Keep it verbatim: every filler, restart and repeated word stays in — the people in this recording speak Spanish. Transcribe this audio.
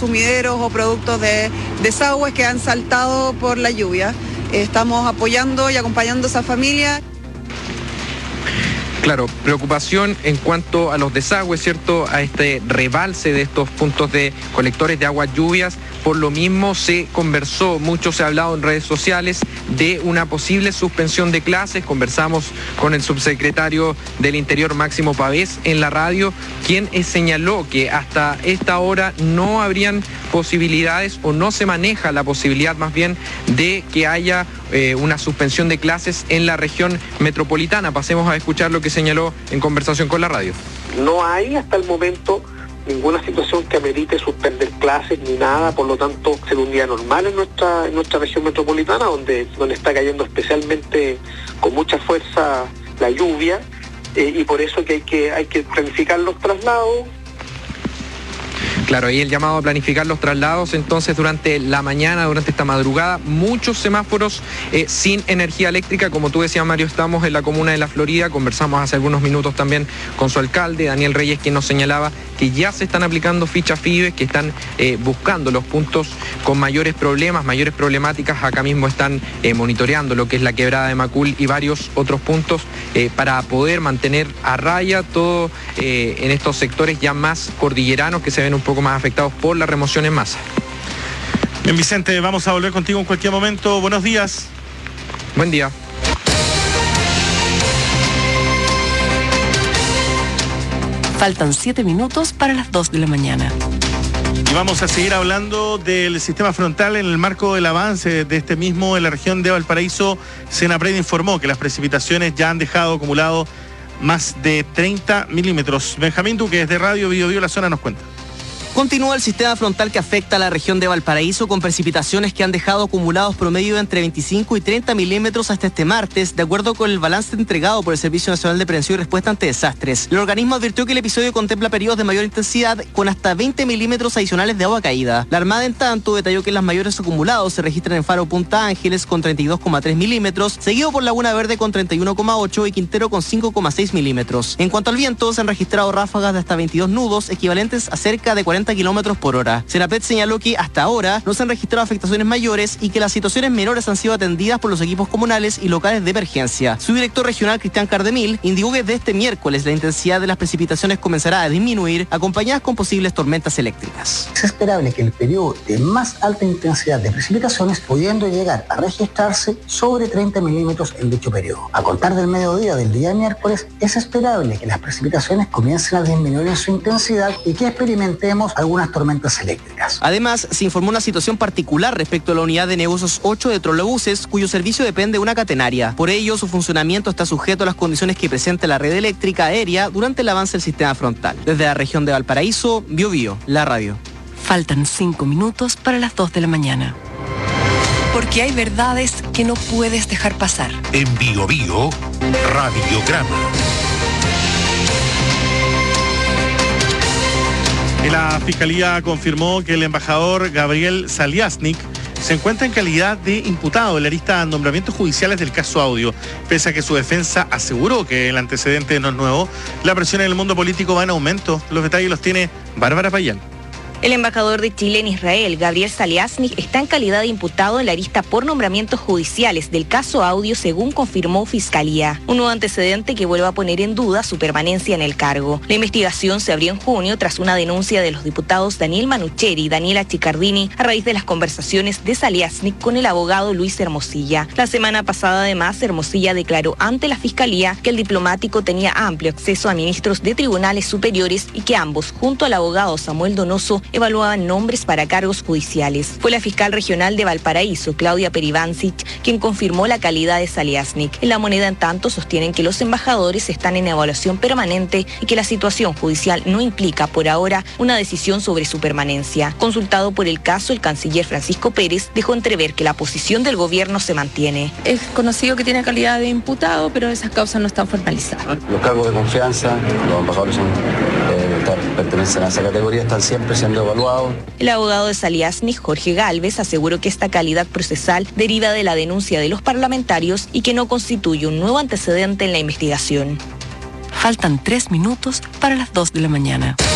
sumideros o productos de desagües que han saltado por la lluvia. Estamos apoyando y acompañando a esa familia. Claro, preocupación en cuanto a los desagües, ¿cierto? A este rebalse de estos puntos de colectores de aguas lluvias. Por lo mismo se conversó, mucho se ha hablado en redes sociales de una posible suspensión de clases. Conversamos con el subsecretario del Interior, Máximo Pavés, en la radio, quien señaló que hasta esta hora no habrían posibilidades o no se maneja la posibilidad más bien de que haya eh, una suspensión de clases en la región metropolitana. Pasemos a escuchar lo que señaló en conversación con la radio. No hay hasta el momento ninguna situación que amerite suspender clases ni nada, por lo tanto ser un día normal en nuestra en nuestra región metropolitana, donde, donde está cayendo especialmente con mucha fuerza la lluvia, eh, y por eso que hay que hay que planificar los traslados. Claro, ahí el llamado a planificar los traslados, entonces durante la mañana, durante esta madrugada, muchos semáforos eh, sin energía eléctrica. Como tú decías, Mario, estamos en la comuna de La Florida, conversamos hace algunos minutos también con su alcalde, Daniel Reyes, quien nos señalaba que ya se están aplicando fichas FIBE, que están eh, buscando los puntos con mayores problemas, mayores problemáticas. Acá mismo están eh, monitoreando lo que es la quebrada de Macul y varios otros puntos eh, para poder mantener a raya todo eh, en estos sectores ya más cordilleranos que se ven un poco más afectados por la remoción en masa. Bien, Vicente, vamos a volver contigo en cualquier momento. Buenos días. Buen día. Faltan siete minutos para las dos de la mañana. Y vamos a seguir hablando del sistema frontal en el marco del avance de este mismo en la región de Valparaíso. Senapred informó que las precipitaciones ya han dejado acumulado más de treinta milímetros. Benjamín Duque, desde Radio Bio Bio La Zona, nos cuenta. Continúa el sistema frontal que afecta a la región de Valparaíso con precipitaciones que han dejado acumulados promedio entre veinticinco y treinta milímetros hasta este martes, de acuerdo con el balance entregado por el Servicio Nacional de Prevención y Respuesta ante Desastres. El organismo advirtió que el episodio contempla periodos de mayor intensidad con hasta veinte milímetros adicionales de agua caída. La Armada, en tanto, detalló que los mayores acumulados se registran en Faro Punta Ángeles con treinta y dos coma tres milímetros, seguido por Laguna Verde con treinta y uno coma ocho y Quintero con cinco coma seis milímetros. En cuanto al viento, se han registrado ráfagas de hasta veintidós nudos, equivalentes a cerca de cuarenta kilómetros por hora. Senapred señaló que hasta ahora no se han registrado afectaciones mayores y que las situaciones menores han sido atendidas por los equipos comunales y locales de emergencia. Su director regional, Cristian Cardemil, indicó que desde este miércoles la intensidad de las precipitaciones comenzará a disminuir, acompañadas con posibles tormentas eléctricas. Es esperable que el periodo de más alta intensidad de precipitaciones pudiendo llegar a registrarse sobre treinta milímetros en dicho periodo. A contar del mediodía del día miércoles, es esperable que las precipitaciones comiencen a disminuir en su intensidad y que experimentemos algunas tormentas eléctricas. Además, se informó una situación particular respecto a la unidad de negocios ocho de trolebuses, cuyo servicio depende de una catenaria. Por ello, su funcionamiento está sujeto a las condiciones que presenta la red eléctrica aérea durante el avance del sistema frontal. Desde la región de Valparaíso, Bio Bio, la radio. Faltan cinco minutos para las dos de la mañana. Porque hay verdades que no puedes dejar pasar. En Bio Bio, Radiograma. La Fiscalía confirmó que el embajador Gabriel Saliasnik se encuentra en calidad de imputado en la lista de nombramientos judiciales del caso Audio. Pese a que su defensa aseguró que el antecedente no es nuevo, la presión en el mundo político va en aumento. Los detalles los tiene Bárbara Payán. El embajador de Chile en Israel, Gabriel Saliasnik, está en calidad de imputado en la lista por nombramientos judiciales del caso Audio, según confirmó Fiscalía. Un nuevo antecedente que vuelve a poner en duda su permanencia en el cargo. La investigación se abrió en junio tras una denuncia de los diputados Daniel Manucheri y Daniela Chicardini a raíz de las conversaciones de Saliasnik con el abogado Luis Hermosilla. La semana pasada, además, Hermosilla declaró ante la Fiscalía que el diplomático tenía amplio acceso a ministros de tribunales superiores y que ambos, junto al abogado Samuel Donoso, evaluaban nombres para cargos judiciales. Fue la fiscal regional de Valparaíso, Claudia Peribancic, quien confirmó la calidad de Saliasnik. En La Moneda, en tanto, sostienen que los embajadores están en evaluación permanente y que la situación judicial no implica, por ahora, una decisión sobre su permanencia. Consultado por el caso, el canciller Francisco Pérez dejó entrever que la posición del gobierno se mantiene. Es conocido que tiene calidad de imputado, pero esas causas no están formalizadas. Los cargos de confianza, los embajadores son, eh, pertenecen a esa categoría, están siempre siendo evaluados. El abogado de Saliasnik, Jorge Gálvez, aseguró que esta calidad procesal deriva de la denuncia de los parlamentarios y que no constituye un nuevo antecedente en la investigación. Faltan tres minutos para las dos de la mañana.